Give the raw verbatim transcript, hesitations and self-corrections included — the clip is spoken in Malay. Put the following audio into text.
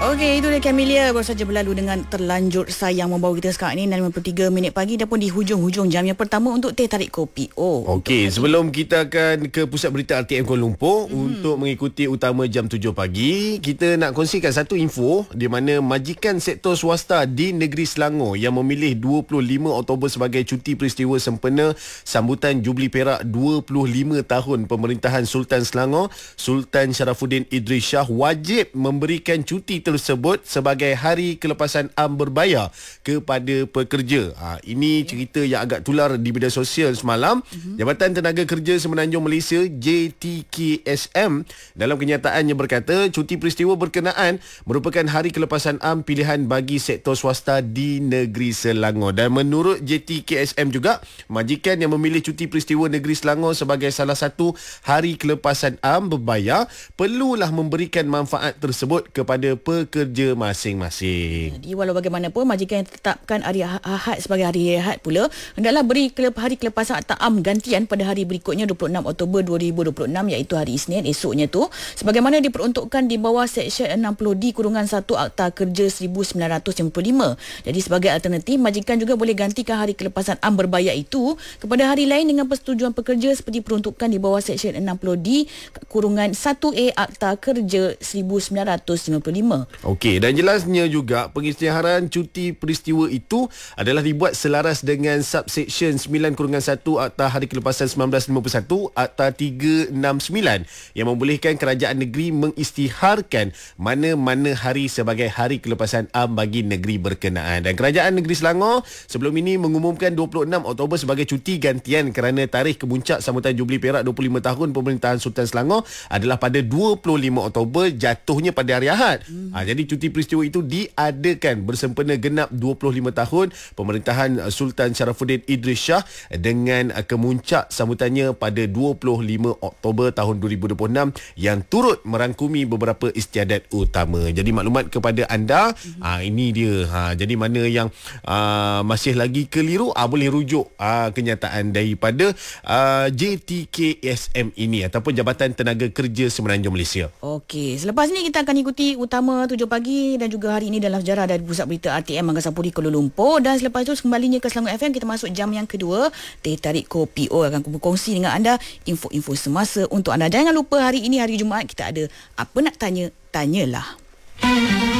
Okey, itu dia Camelia baru saja berlalu dengan Terlanjur Sayang membawa kita sekarang ni enam lima puluh tiga minit pagi dah pun di hujung-hujung jam yang pertama untuk Teh Tarik Kopi. Oh, okey, sebelum kita akan ke Pusat Berita R T M Kuala Lumpur hmm. untuk mengikuti utama jam tujuh pagi, kita nak kongsikan satu info di mana majikan sektor swasta di negeri Selangor yang memilih dua puluh lima Oktober sebagai cuti peristiwa sempena sambutan Jubli Perak dua puluh lima tahun pemerintahan Sultan Selangor, Sultan Sharafuddin Idris Shah wajib memberikan cuti tersebut sebagai hari kelepasan am berbayar kepada pekerja. Ha, ini cerita yang agak tular di media sosial semalam. Uh-huh. Jabatan Tenaga Kerja Semenanjung Malaysia J T K S M dalam kenyataannya berkata cuti peristiwa berkenaan merupakan hari kelepasan am pilihan bagi sektor swasta di negeri Selangor. Dan menurut J T K S M juga, majikan yang memilih cuti peristiwa negeri Selangor sebagai salah satu hari kelepasan am berbayar perlulah memberikan manfaat tersebut kepada pekerja masing-masing. Jadi walau bagaimanapun majikan yang tetapkan hari Ahad sebagai hari rehat pula hendaklah beri hari kelepasan akta am gantian pada hari berikutnya dua puluh enam Oktober dua ribu dua puluh enam iaitu hari Isnin esoknya tu sebagaimana diperuntukkan di bawah Seksyen enam puluh D kurungan satu Akta Kerja seribu sembilan ratus lima puluh lima. Jadi sebagai alternatif majikan juga boleh gantikan hari kelepasan am berbayar itu kepada hari lain dengan persetujuan pekerja seperti peruntukan di bawah Seksyen enam puluh D kurungan satu A Akta Kerja seribu sembilan ratus lima puluh lima. Okey, dan jelasnya juga pengisytiharan cuti peristiwa itu adalah dibuat selaras dengan subseksyen sembilan kurungan satu Akta Hari Kelepasan seribu sembilan ratus lima puluh satu Akta tiga enam sembilan yang membolehkan kerajaan negeri mengisytiharkan mana-mana hari sebagai hari kelepasan am bagi negeri berkenaan. Dan kerajaan negeri Selangor sebelum ini mengumumkan dua puluh enam Oktober sebagai cuti gantian kerana tarikh kemuncak sambutan Jubli Perak dua puluh lima tahun pemerintahan Sultan Selangor adalah pada dua puluh lima Oktober, jatuhnya pada hari Ahad. Hmm. Ha, jadi cuti peristiwa itu diadakan bersempena genap dua puluh lima tahun pemerintahan Sultan Sharafuddin Idris Shah dengan kemuncak sambutannya pada dua puluh lima Oktober tahun dua ribu dua puluh enam yang turut merangkumi beberapa istiadat utama. Jadi maklumat kepada anda, hmm. ha, ini dia. Ha, jadi mana yang ha, masih lagi keliru, ha, boleh rujuk ha, kenyataan daripada ha, J T K S M ini ataupun Jabatan Tenaga Kerja Semenanjung Malaysia. Okey, selepas ni kita akan ikuti utama tujuh pagi dan juga hari ini dalam sejarah dari Pusat Berita R T M Mangga Sampuri Kuala Lumpur. Dan selepas itu kembalinya ke Selangor F M, kita masuk jam yang kedua. Teh Tarik Kopi O akan berkongsi dengan anda info-info semasa untuk anda. Jangan lupa hari ini hari Jumaat kita ada Apa Nak Tanya, Tanyalah.